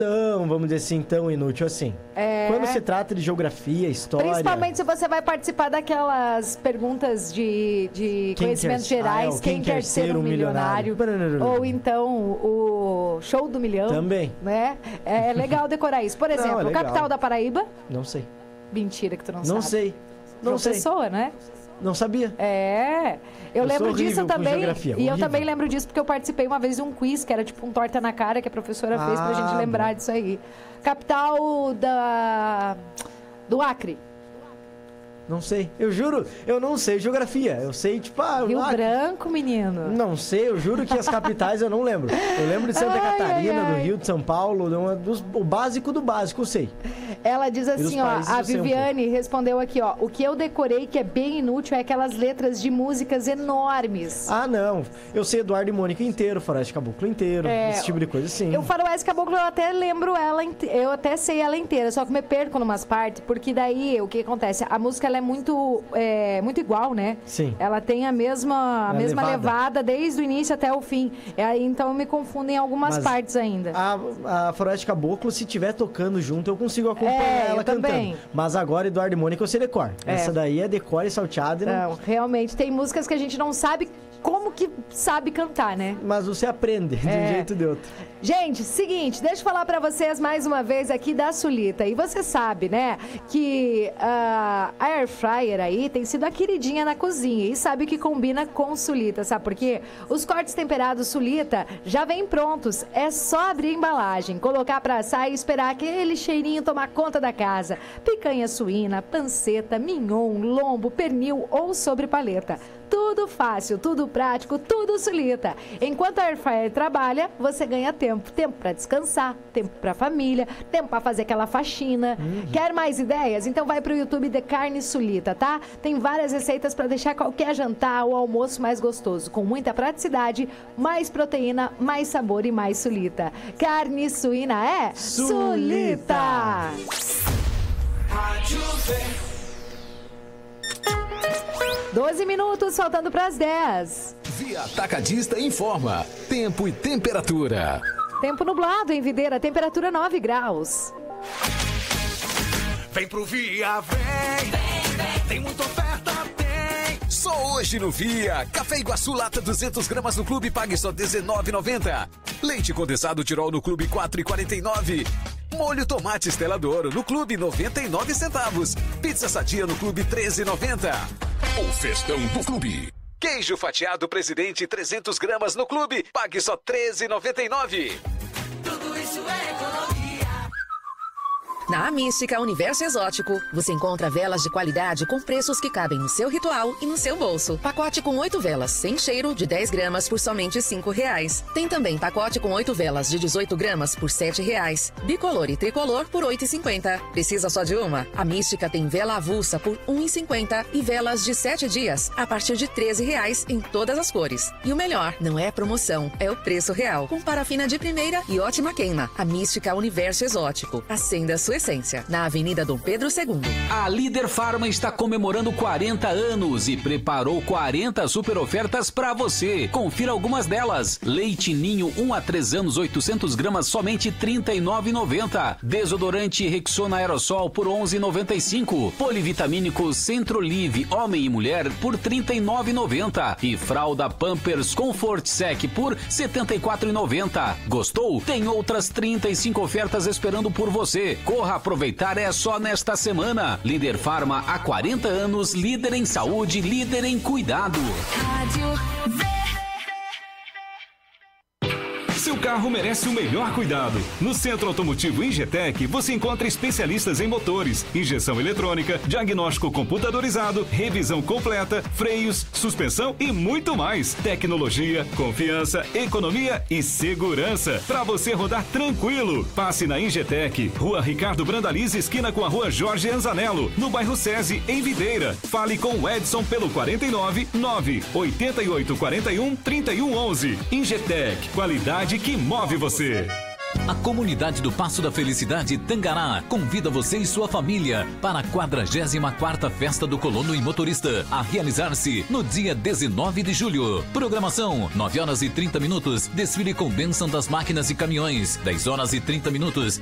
tão, vamos dizer assim, tão inútil assim. Quando se trata de geografia, história... Principalmente se você vai participar daquelas perguntas de conhecimentos gerais, quem quer ser um milionário, ou então o show do milhão. Também. Né? É legal decorar isso. Por exemplo, capital da Paraíba. Não sei. Mentira que tu não sabe. Não sei. Pessoa, né? Não sabia. Eu lembro disso também. E eu também lembro disso porque eu participei uma vez de um quiz, que era tipo um torta na cara, que a professora fez pra gente lembrar disso aí. Capital do Acre. Não sei. Eu juro, eu não sei geografia. Eu sei, tipo... Rio Branco, menino. Não sei, eu juro que as capitais eu não lembro. Eu lembro de Santa Catarina, do Rio, de São Paulo, o básico do básico, eu sei. Ela diz assim, ó, a Viviane respondeu aqui, ó, o que eu decorei que é bem inútil é aquelas letras de músicas enormes. Não. Eu sei Eduardo e Mônica inteiro, Faroeste Caboclo inteiro, esse tipo de coisa, sim. O Faroeste Caboclo eu até lembro ela, eu até sei ela inteira, só que me perco em umas partes, porque daí o que acontece? A música ela é muito igual, né? Sim. Ela tem a mesma levada desde o início até o fim. Então eu me confundo em algumas partes ainda. A Faroeste Caboclo, se estiver tocando junto, eu consigo acompanhar ela cantando. Também. Mas agora, Eduardo e Mônica, eu sei decor. Essa daí é decor e salteado. Não, realmente, tem músicas que a gente não sabe como que sabe cantar, né? Mas você aprende de um jeito ou de outro. Gente, seguinte, deixa eu falar pra vocês mais uma vez aqui da Sulita. E você sabe, né, que a Air Fryer aí tem sido a queridinha na cozinha. E sabe que combina com Sulita, sabe por quê? Os cortes temperados Sulita já vêm prontos. É só abrir a embalagem, colocar pra assar e esperar aquele cheirinho tomar conta da casa. Picanha suína, panceta, mignon, lombo, pernil ou sobrepaleta. Tudo fácil, tudo prático, tudo Sulita. Enquanto a Air Fryer trabalha, você ganha tempo. Tempo para descansar, tempo para família, tempo para fazer aquela faxina. Quer mais ideias? Então vai pro YouTube de Carne Sulita, tá? Tem várias receitas para deixar qualquer jantar ou almoço mais gostoso, com muita praticidade, mais proteína, mais sabor e mais Sulita. Carne suína é Sulita! 12 minutos, faltando para as 10. Via Atacadista informa. Tempo e temperatura. Tempo nublado em Videira, temperatura 9 graus. Vem pro Via, vem. Tem muita oferta, tem. Só hoje no Via. Café Iguaçu lata 200 gramas no clube, pague só R$19,90. Leite condensado Tirol no clube, R$4,49. Molho tomate Stella d'Oro no clube, 99 centavos. Pizza Sadia no clube, R$13,90. O festão do clube. Queijo fatiado Presidente 300 gramas no clube, pague só R$13,99. Tudo isso é economia. Na Mística Universo Exótico, você encontra velas de qualidade com preços que cabem no seu ritual e no seu bolso. Pacote com 8 velas sem cheiro de 10 gramas por somente R$5. Tem também pacote com 8 velas de 18 gramas por R$7. Bicolor e tricolor por R$8,50. Precisa só de uma? A Mística tem vela avulsa por R$1,50 e velas de 7 dias a partir de R$13 em todas as cores. E o melhor, não é promoção, é o preço real. Com parafina de primeira e ótima queima. A Mística Universo Exótico. Acenda a sua essência. Na Avenida Dom Pedro II. A Líder Farma está comemorando 40 anos e preparou 40 super ofertas para você. Confira algumas delas. Leite Ninho 1 a 3 anos 800 gramas somente R$39,90. Desodorante Rexona Aerosol por R$11,95. Polivitamínico Centrolive Homem e Mulher por R$39,90. E fralda Pampers Comfort Sec por R$74,90. Gostou? Tem outras 35 ofertas esperando por você. Corra aproveitar, é só nesta semana. Líder Farma há 40 anos, líder em saúde, líder em cuidado. Seu carro merece o melhor cuidado. No Centro Automotivo Ingetec, você encontra especialistas em motores, injeção eletrônica, diagnóstico computadorizado, revisão completa, freios, suspensão e muito mais. Tecnologia, confiança, economia e segurança. Para você rodar tranquilo. Passe na Ingetec, Rua Ricardo Brandalize, esquina com a Rua Jorge Anzanello, no bairro SESI, em Videira. Fale com o Edson pelo 49 988 41 3111. Ingetec, qualidade que move você. A comunidade do Passo da Felicidade Tangará convida você e sua família para a 44ª Festa do Colono e Motorista, a realizar-se no dia 19 de julho. Programação: 9h30, desfile com bênção das máquinas e caminhões. 10h30,